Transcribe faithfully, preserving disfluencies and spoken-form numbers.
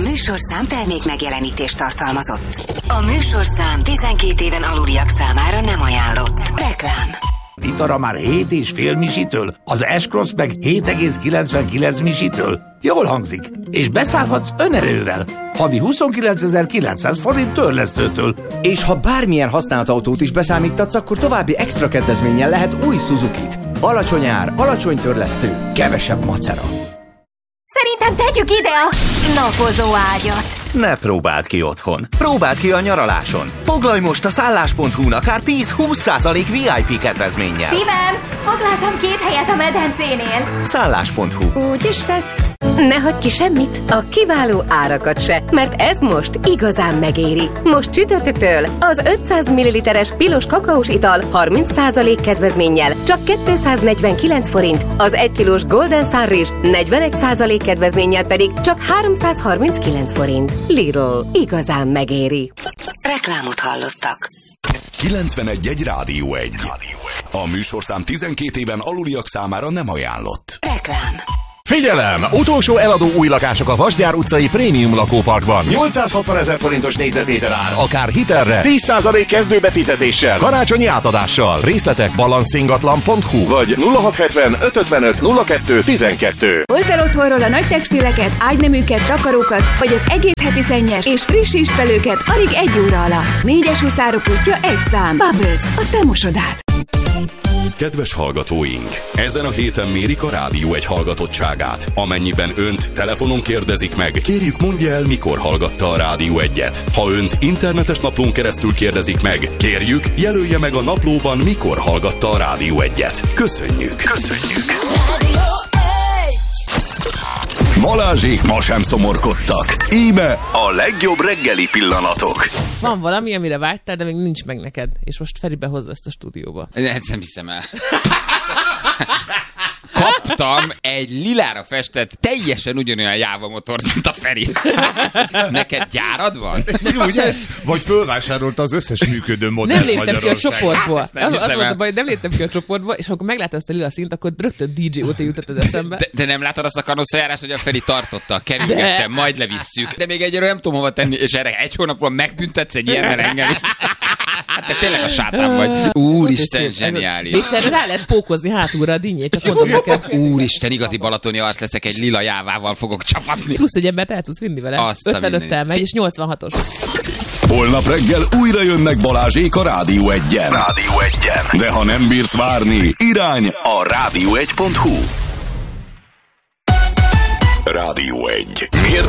műsorszám termék megjelenítést tartalmazott. A műsorszám tizenkét éven aluliak számára nem ajánlott. Reklám. Itara már hét és fél misitől, az S-Cross meg hét egész kilencvenkilenc misitől. Jól hangzik, és beszállhatsz önerővel. Havi huszonkilencezer-kilencszáz forint törlesztőtől. És ha bármilyen használt autót is beszámítatsz, akkor további extra kedvezménnyel lehet új Suzukit. Alacsony ár, alacsony törlesztő, kevesebb macera. Szerintem tegyük ide a napozó ágyat. Ne próbáld ki otthon. Próbáld ki a nyaraláson. Foglalj most a szállás pont hu-n akár tíz-húsz százalék vé i pé kedvezménnyel. Szívem, foglaltam két helyet a medencénél. szállás pont hu. Úgy is lett. Ne hagyj ki semmit, a kiváló árakat se, mert ez most igazán megéri. Most csütörtöktől az ötszáz milliliteres pilos kakaós ital harminc százalék kedvezménnyel csak kétszáznegyvenkilenc forint, az egy kilós Golden Star rizs negyvenegy százalék kedvezménnyel pedig csak háromszázharminckilenc forint. Lidl, igazán megéri. Reklámot hallottak. kilencvenegy egy Rádió egy. A műsorszám tizenkét éven aluliak számára nem ajánlott. Reklám. Figyelem! Utolsó eladó új lakások a Vasgyár utcai prémium lakóparkban. nyolcszázhatvan ezer forintos négyzetméter ár, akár hitelre, tíz százalék kezdőbefizetéssel, karácsonyi átadással. Részletek balancingatlan pont hu vagy nulla hatszázhetven öt ötvenöt nulla kettő tizenkettő. Hozd el otthonról a nagy textileket, ágyneműket, takarókat, vagy az egész heti szennyes és friss istelőket alig egy óra alatt. Négyes huszárok útja egy szám. Bubbles, a te mosodát. Kedves hallgatóink! Ezen a héten mérik a Rádió egy hallgatottságát. Amennyiben önt telefonon kérdezik meg, kérjük mondja el, mikor hallgatta a Rádió egyet. Ha önt internetes naplón keresztül kérdezik meg, kérjük jelölje meg a naplóban, mikor hallgatta a Rádió egyet. Köszönjük! Köszönjük! Balázsék ma sem szomorkodtak. Íme a legjobb reggeli pillanatok. Van valami, amire vágytál, de még nincs meg neked. És most Feri behozza ezt a stúdióba. Ezt nem hiszem el. Kaptam egy lilára festett, teljesen ugyanolyan Jáva motort, mint a Feri. Neked gyárad van? Ugye? Vagy fölvásárolta az összes működő modellt Magyarországon. Nem léptem ki a csoportból. Hát, nem az volt el. a baj, nem léptem ki a csoportból, és akkor meglátod ezt a lila színt, akkor rögtön dé dzsé óta jutott az eszembe. De, de nem látod azt a kanoszajárást, hogy a Feri tartotta, kerülgettem, majd levisszük. De még egyről nem tudom hova tenni, és erre egy hónapról megbüntetsz egy ilyen, mert engem is. Hát te tényleg a sátán vagy. Úristen, zseniális. És erre rá lehet pókozni hátulra a dinnyét, csak mondom neked. Úristen, igazi balatoni arc leszek, egy lila Jávával fogok csapatni. Plusz egy embert el tudsz vinni vele. Azt ötvenöttel megy, és nyolcvanhatos. Holnap reggel újra jönnek Balázsék a Rádió egyen. Rádió egyen. De ha nem bírsz várni, irány a rádió egy pont hu. Rádió egy. Miért